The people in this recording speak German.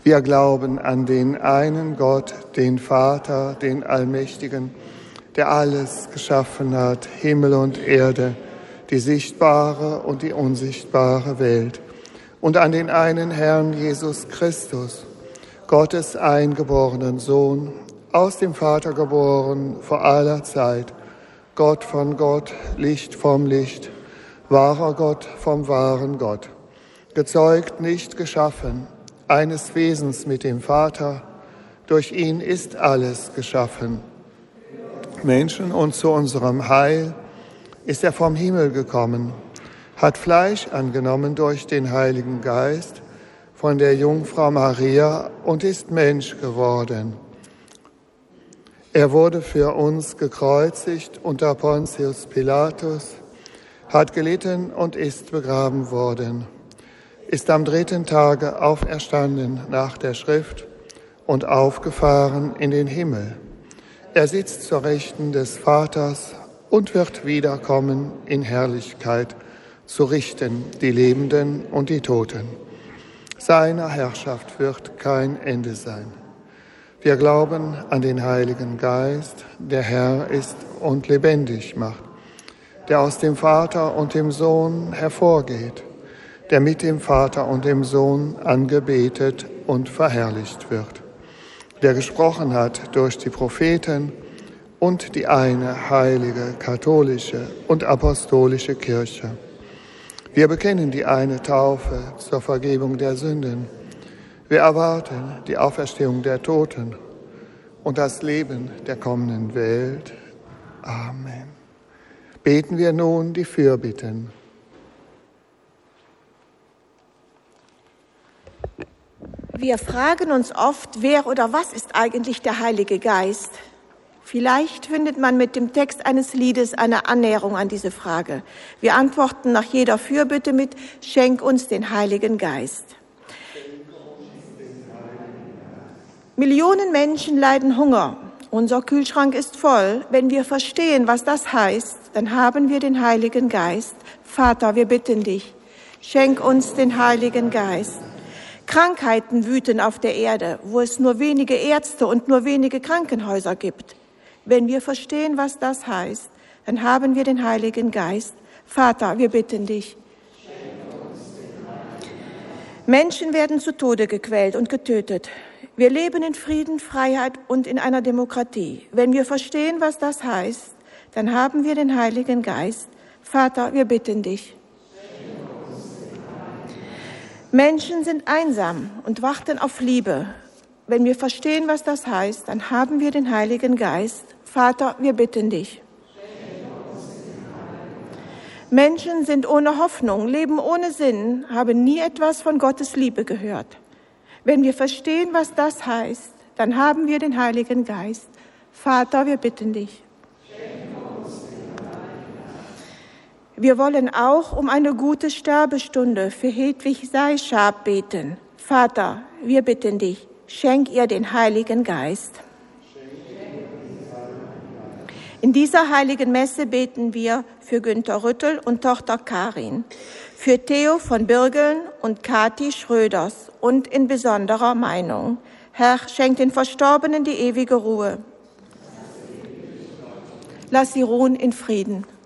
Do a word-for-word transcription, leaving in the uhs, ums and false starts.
Wir glauben an den einen Gott, den Vater, den Allmächtigen, der alles geschaffen hat, Himmel und Erde, die sichtbare und die unsichtbare Welt. Und an den einen Herrn Jesus Christus, Gottes eingeborenen Sohn, aus dem Vater geboren, vor aller Zeit, Gott von Gott, Licht vom Licht, wahrer Gott vom wahren Gott, gezeugt, nicht geschaffen, eines Wesens mit dem Vater, durch ihn ist alles geschaffen. Menschen und zu unserem Heil ist er vom Himmel gekommen, hat Fleisch angenommen durch den Heiligen Geist von der Jungfrau Maria und ist Mensch geworden. Er wurde für uns gekreuzigt unter Pontius Pilatus, hat gelitten und ist begraben worden, ist am dritten Tage auferstanden nach der Schrift und aufgefahren in den Himmel. Er sitzt zur Rechten des Vaters und wird wiederkommen in Herrlichkeit, zu richten die Lebenden und die Toten. Seiner Herrschaft wird kein Ende sein. Wir glauben an den Heiligen Geist, der Herr ist und lebendig macht, der aus dem Vater und dem Sohn hervorgeht, der mit dem Vater und dem Sohn angebetet und verherrlicht wird, der gesprochen hat durch die Propheten und die eine heilige, katholische und apostolische Kirche. Wir bekennen die eine Taufe zur Vergebung der Sünden. Wir erwarten die Auferstehung der Toten und das Leben der kommenden Welt. Amen. Beten wir nun die Fürbitten. Wir fragen uns oft, wer oder was ist eigentlich der Heilige Geist? Vielleicht findet man mit dem Text eines Liedes eine Annäherung an diese Frage. Wir antworten nach jeder Fürbitte mit: Schenk uns den Heiligen Geist. Millionen Menschen leiden Hunger. Unser Kühlschrank ist voll. Wenn wir verstehen, was das heißt, dann haben wir den Heiligen Geist. Vater, wir bitten dich, schenk uns den Heiligen Geist. Krankheiten wüten auf der Erde, wo es nur wenige Ärzte und nur wenige Krankenhäuser gibt. Wenn wir verstehen, was das heißt, dann haben wir den Heiligen Geist. Vater, wir bitten dich. Menschen werden zu Tode gequält und getötet. Wir leben in Frieden, Freiheit und in einer Demokratie. Wenn wir verstehen, was das heißt, dann haben wir den Heiligen Geist. Vater, wir bitten dich. Menschen sind einsam und warten auf Liebe. Wenn wir verstehen, was das heißt, dann haben wir den Heiligen Geist. Vater, wir bitten dich. Menschen sind ohne Hoffnung, leben ohne Sinn, haben nie etwas von Gottes Liebe gehört. Wenn wir verstehen, was das heißt, dann haben wir den Heiligen Geist. Vater, wir bitten dich. Wir wollen auch um eine gute Sterbestunde für Hedwig Seischab beten. Vater, wir bitten dich, schenk ihr den Heiligen Geist. In dieser heiligen Messe beten wir für Günter Rüttel und Tochter Karin, für Theo von Birgeln und Kathi Schröders und in besonderer Meinung. Herr, schenk den Verstorbenen die ewige Ruhe. Lass sie ruhen in Frieden.